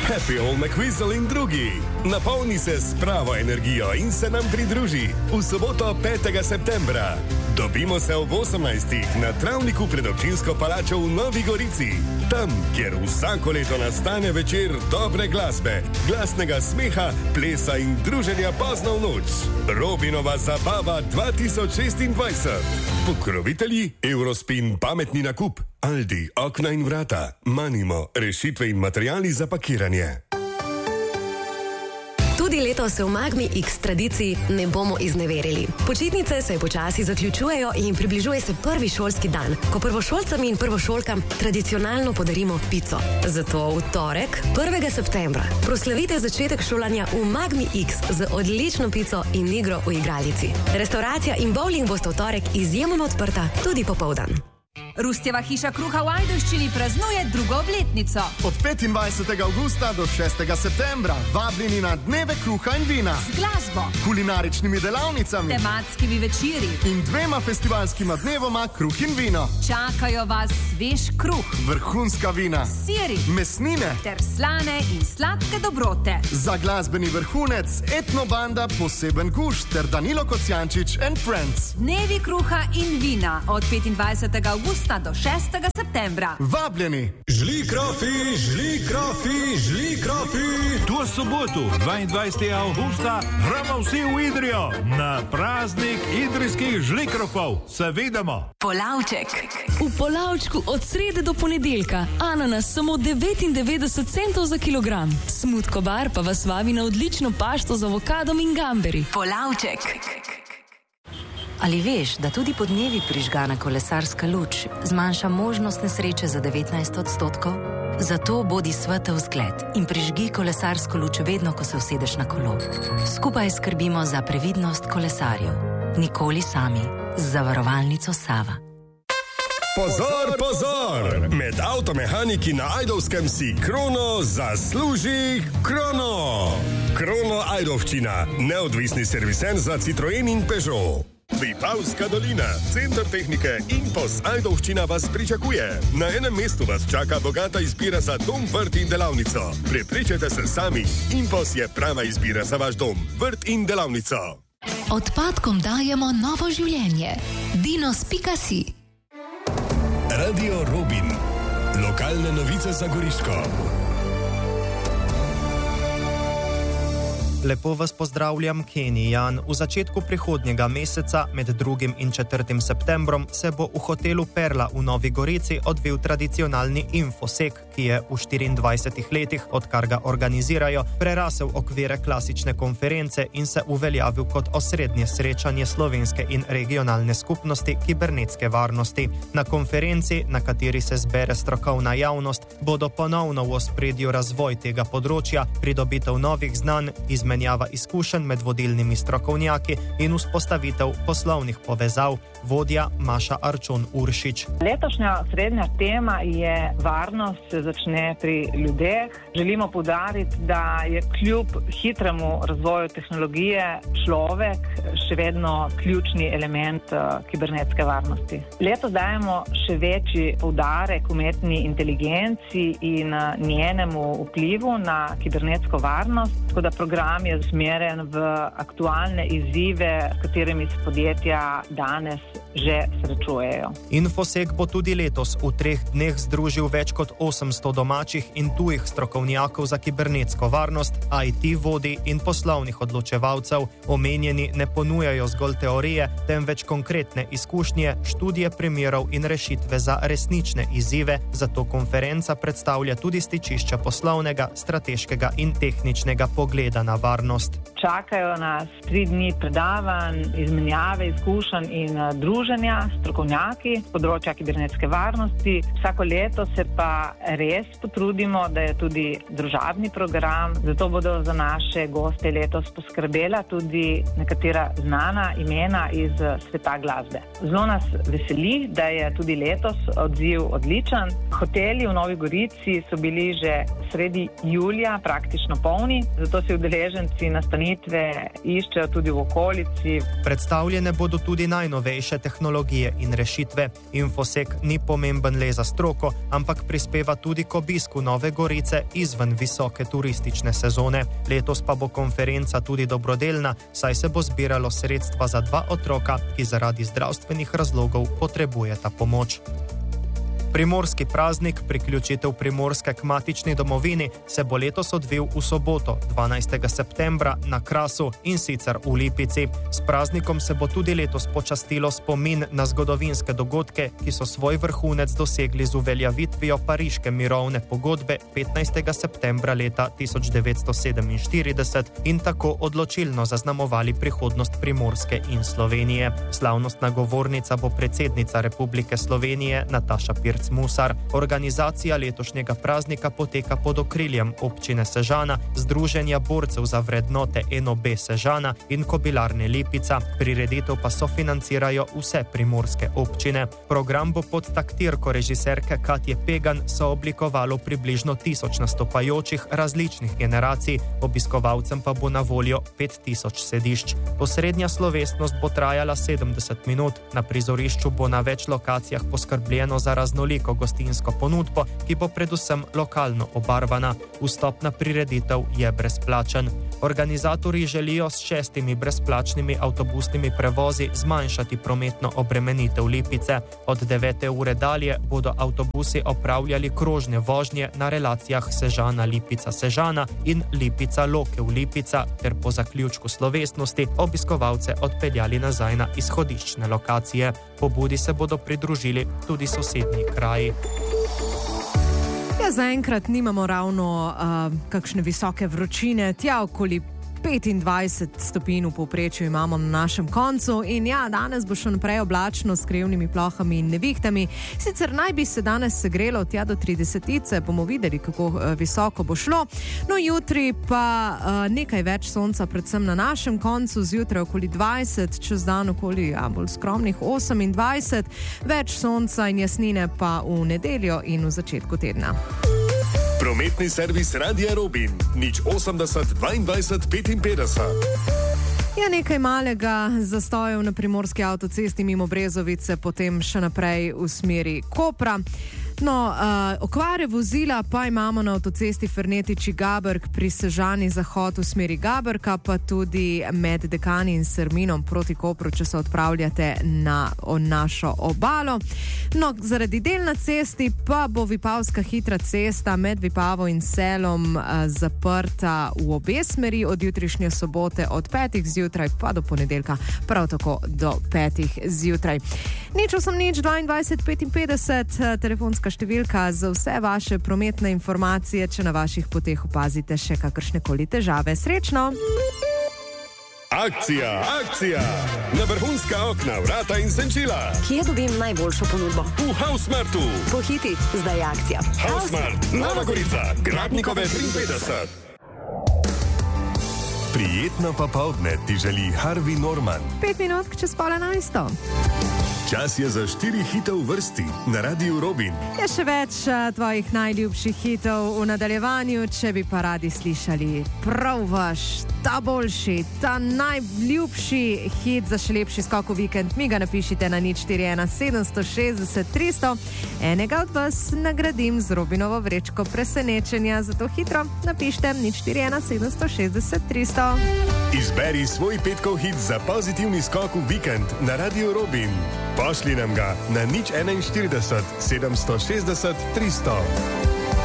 Happy Old McWhistle in drugi. Napolni se s pravo energijo in se nam pridruži v soboto 5. septembra. Dobimo se ob 18. na travniku pred občinsko palačo v Novi Gorici. Tam, kjer vsako leto nastane večer dobre glasbe, glasnega smeha, plesa in druženja pozno v noč. Robinova zabava 2026. Pokrovitelji Eurospin, pametni nakup, Aldi, okna in vrata, Manimo, rešitve in materiali za pakiranje. Tudi letos se v Magmi X tradiciji ne bomo izneverili. Počitnice se počasi zaključujejo in približuje se prvi šolski dan, ko prvošolcem in prvošolkam tradicionalno podarimo pico. Zato v torek, 1. septembra, proslavite začetek šolanja v Magmi X z odlično pico in igro v igralnici. Restauracija in bowling bosta v torek izjemno odprta tudi popoldan. Rustjeva hiša kruha v Ajdovščini praznuje drugo obletnico. Od 25. avgusta do 6. septembra vabljeni na dneve kruha in vina. Z glasbo, kulinaričnimi delavnicami, tematskimi večeri in 2 festivalskima dnevoma kruh in vino. Čakajo vas svež kruh, vrhunska vina, siri, mesnine ter slane in sladke dobrote. Za glasbeni vrhunec etnobanda Poseben gušt ter Danilo Kocijančič and Friends. Dnevi kruha in vina od 25. avgusta do 6. septembra. Vabljeni! Žli krofi! To soboto, 22. avgusta, gremo vsi v Idrijo na praznik idrijskih žlikrofov. Se vidimo! Polavček. V Polavčku od srede do ponedeljka, ananas samo 99 centov za kilogram. Smutko bar pa vas vabi na odlično pašto z avokadom in gamberi. Polavček. Ali veš, da tudi podnevi prižgana kolesarska luč zmanjša možnost nesreče za 19%? Zato bodi svetel zgled in prižgi kolesarsko luč vedno, ko se usedeš na kolo. Skupaj skrbimo za previdnost kolesarjev. Nikoli sami. Z zavarovalnico Sava. Pozor! Med avtomehaniki na Ajdovskem si Krono zasluži Krono! Krono Ajdovščina, neodvisni serviser za Citroen in Peugeot. Vipavska dolina, center tehnike Impos Ajdovščina vas pričakuje. Na enem mestu vas čaka bogata izbira za dom, vrt in delavnico. Prepričajte se sami, Impos je prava izbira za vaš dom, vrt in delavnico. Odpadkom dajemo novo življenje. Dinos.si. Radio Robin. Lokalne novice za Goriško. Lepo vas pozdravljam, Kenny Jan. V začetku prihodnjega meseca, med 2. in 4. septembrom, se bo v hotelu Perla v Novi Gorici odvil tradicionalni Infosek, ki je v 24 letih, odkar ga organizirajo, prerasel okvire klasične konference in se uveljavil kot osrednje srečanje slovenske in regionalne skupnosti kibernetske varnosti. Na konferenci, na kateri se zbere strokovna javnost, bodo ponovno v ospredju razvoj tega področja, pridobitev novih znanj, izmenjava izkušenj med vodilnimi strokovnjaki in vzpostavitev poslovnih povezav. Vodja Maša Arčon Uršič. Letošnja srednja tema je varnost se začne pri ljudeh. Želimo poudariti, da je kljub hitremu razvoju tehnologije človek še vedno ključni element kibernetske varnosti. Letos dajemo še večji poudarek umetni inteligenci in njenemu vplivu na kibernetsko varnost, tako da program je usmerjen v aktualne izzive, s katerimi se podjetja danes že srečujejo. Infosek bo tudi letos v 3 dneh združil več kot 800 domačih in tujih strokovnjakov za kibernetsko varnost, IT vodi in poslovnih odločevalcev. Omenjeni ne ponujajo zgolj teorije, temveč konkretne izkušnje, študije primerov in rešitve za resnične izzive, zato konferenca predstavlja tudi stičišče poslovnega, strateškega in tehničnega pogleda na varnost. Čakajo nas 3 dni predavanj, izmenjave izkušenj in druženja strokovnjaki z področja kibernetske varnosti. Vsako leto se pa res potrudimo, da je tudi družabni program, zato bodo za naše goste letos poskrbela tudi nekatera znana imena iz sveta glasbe. Zelo nas veseli, da je tudi letos odziv odličen. Hoteli v Novi Gorici so bili že sredi julija praktično polni, zato si udeleženci nastanitve iščejo tudi v okolici. Predstavljene bodo tudi najnovejše tehnologije in rešitve. Infosek ni pomemben le za stroko, ampak prispeva tudi tudi k obisku Nove Gorice izven visoke turistične sezone. Letos pa bo konferenca tudi dobrodelna, saj se bo zbiralo sredstva za 2 otroka, ki zaradi zdravstvenih razlogov potrebujeta pomoč. Primorski praznik, priključitev Primorske k matični domovini, se bo letos odvil v soboto, 12. septembra, na Krasu, in sicer v Lipici. S praznikom se bo tudi letos počastilo spomin na zgodovinske dogodke, ki so svoj vrhunec dosegli z uveljavitvijo Pariške mirovne pogodbe 15. septembra leta 1947 in tako odločilno zaznamovali prihodnost Primorske in Slovenije. Slavnostna govornica bo predsednica Republike Slovenije Nataša Pirc Musar. Organizacija letošnjega praznika poteka pod okriljem občine Sežana, Združenja borcev za vrednote NOB Sežana in Kobilarne Lipica. Prireditev pa sofinancirajo vse primorske občine. Program bo pod taktirko režiserke Katje Pegan sooblikovalo približno 1000 nastopajočih različnih generacij, obiskovalcem pa bo na voljo 5000 sedišč. Osrednja slovesnost bo trajala 70 minut. Na prizorišču bo na več lokacijah poskrbljeno za raznoliko gostinsko ponudbo, ki bo predvsem lokalno obarvana. Vstop na prireditev je brezplačen. Organizatorji želijo s 6 brezplačnimi avtobusnimi prevozi zmanjšati prometno obremenitev Lipice. Od 9. ure dalje bodo avtobusi opravljali krožne vožnje na relacijah Sežana-Lipica-Sežana in Lipica-Lokev-Lipica ter po zaključku slovesnosti obiskovalce odpeljali nazaj na izhodiščne lokacije. Pobudi se bodo pridružili tudi sosednji kraji. Ja, zaenkrat nimamo ravno kakšne visoke vročine, tja okoli 25 stopinj v povprečju imamo na našem koncu in ja, danes bo še naprej oblačno s krivnimi plohami in nevihtami. Sicer naj bi se danes segrelo tja do 30, bomo videli, kako visoko bo šlo. No, jutri pa nekaj več sonca, predvsem na našem koncu, zjutraj okoli 20, čez dan okoli bolj skromnih 28, več sonca in jasnine pa v nedeljo in v začetku tedna. Prometni servis Radia Robin, 080 22 55. Ja, nekaj malega zastojev na primorski avtocesti mimo Brezovice, potem še naprej v smeri Kopra. No, okvare vozila pa imamo na avtocesti Fernetiči-Gabrk pri Sežani zahod v smeri Gabrka, pa tudi med Dekani in Serminom proti Kopru, če se odpravljate na našo obalo. No, zaradi del na cesti pa bo Vipavska hitra cesta med Vipavo in Selom zaprta v obe smeri od jutrišnje sobote od 5. zjutraj pa do ponedeljka prav tako do 5. zjutraj. 080 22 55, telefonska številka za vse vaše prometne informacije, če na vaših poteh opazite še kakršnekoli težave. Srečno! Akcija, akcija! Na vrhunska okna, vrata in senčila. Kje dobim najboljšo ponudbo? V Hausmartu. Pohiti, zdaj je akcija. Hausmart, Nova Gorica, Gradnikove 53. Prijetno popoldne ti želi Harvey Norman. 5 minut čez 11:30. Čas je za 4 hite v vrsti na Radiu Robin. Je še več tvojih najljubših hitov v nadaljevanju, če bi pa radi slišali prav vaš, ta boljši, ta najljubši hit za še lepši skok v vikend. Mi ga napišite na 041 760 300. Enega od vas nagradim z Robinovo vrečko presenečenja. Zato hitro napišite 041 760 300. Izberi svoj petkov hit za pozitivni skok v vikend na Radiu Robin. Pošli nam ga na 041 760 300.